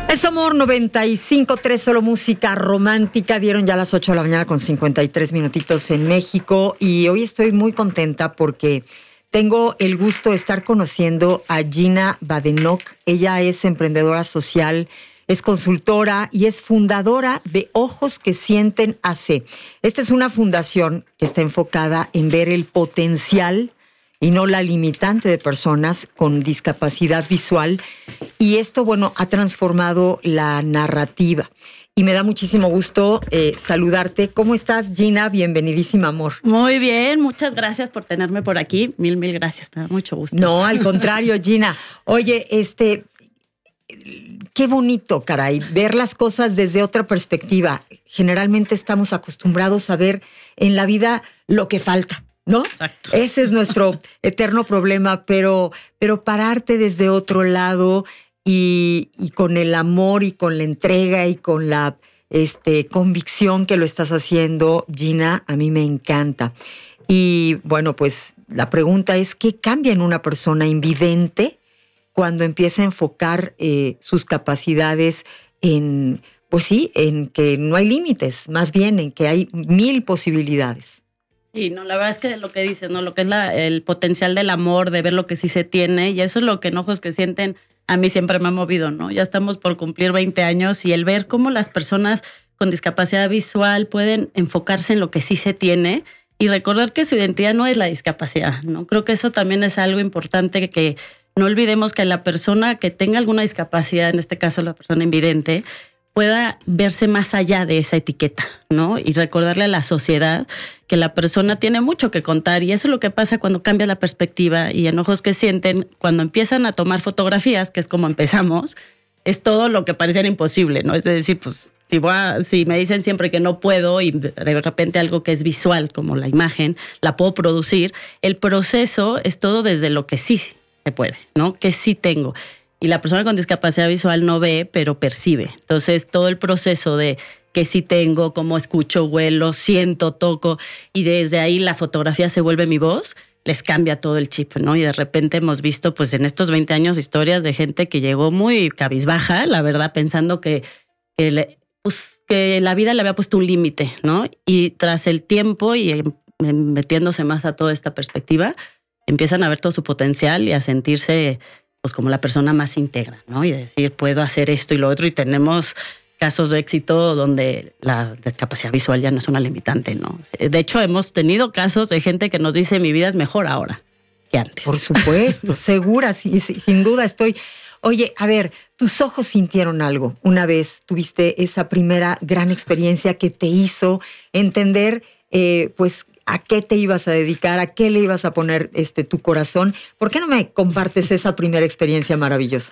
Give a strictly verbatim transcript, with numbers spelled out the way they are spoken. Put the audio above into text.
Es Amor noventa y cinco punto tres, solo música romántica. Dieron ya las ocho de la mañana con cincuenta y tres minutitos en México y hoy estoy muy contenta porque tengo el gusto de estar conociendo a Gina Badenoch. Ella es emprendedora social, es consultora y es fundadora de Ojos que Sienten A C. Esta es una fundación que está enfocada en ver el potencial y no la limitante de personas con discapacidad visual. Y esto, bueno, ha transformado la narrativa. Y me da muchísimo gusto eh, saludarte. ¿Cómo estás, Gina? Bienvenidísima, amor. Muy bien, muchas gracias por tenerme por aquí. Mil, mil gracias, me da mucho gusto. No, al contrario, Gina. Oye, este, qué bonito, caray, ver las cosas desde otra perspectiva. Generalmente estamos acostumbrados a ver en la vida lo que falta, ¿no? Exacto. Ese es nuestro eterno problema, pero, pero pararte desde otro lado y, y con el amor y con la entrega y con la este, convicción que lo estás haciendo, Gina, a mí me encanta. Y bueno, pues la pregunta es, ¿qué cambia en una persona invidente cuando empieza a enfocar eh, sus capacidades en, pues sí, en que no hay límites, más bien en que hay mil posibilidades? Sí, no, la verdad es que lo que dices, ¿no? Lo que es la, el potencial del amor, de ver lo que sí se tiene, y eso es lo que en Ojos que Sienten a mí siempre me ha movido, ¿no? Ya estamos por cumplir veinte años y el ver cómo las personas con discapacidad visual pueden enfocarse en lo que sí se tiene y recordar que su identidad no es la discapacidad, ¿no? Creo que eso también es algo importante, que, que no olvidemos que la persona que tenga alguna discapacidad, en este caso la persona invidente, pueda verse más allá de esa etiqueta, ¿no? Y recordarle a la sociedad que la persona tiene mucho que contar, y eso es lo que pasa cuando cambia la perspectiva. Y en Ojos que Sienten, cuando empiezan a tomar fotografías, que es como empezamos, es todo lo que pareciera imposible, ¿no? Es decir, pues si, voy a, si me dicen siempre que no puedo y de repente algo que es visual, como la imagen, la puedo producir, el proceso es todo desde lo que sí se puede, ¿no? Que sí tengo. Y la persona con discapacidad visual no ve, pero percibe. Entonces, todo el proceso de que sí tengo, cómo escucho, huelo, siento, toco, y desde ahí la fotografía se vuelve mi voz, les cambia todo el chip, ¿no? Y de repente hemos visto, pues, en estos veinte años, historias de gente que llegó muy cabizbaja, la verdad, pensando que, que, le, pues, que la vida le había puesto un límite, ¿no? Y tras el tiempo y metiéndose más a toda esta perspectiva, empiezan a ver todo su potencial y a sentirse, pues, como la persona más íntegra, ¿no? Y decir, puedo hacer esto y lo otro. Y tenemos casos de éxito donde la discapacidad visual ya no es una limitante, ¿no? De hecho, hemos tenido casos de gente que nos dice, mi vida es mejor ahora que antes. Por supuesto, segura, sí, sí, sin duda estoy. Oye, a ver, tus ojos sintieron algo. Una vez tuviste esa primera gran experiencia que te hizo entender, eh, pues, a qué te ibas a dedicar, a qué le ibas a poner este, tu corazón. ¿Por qué no me compartes esa primera experiencia maravillosa?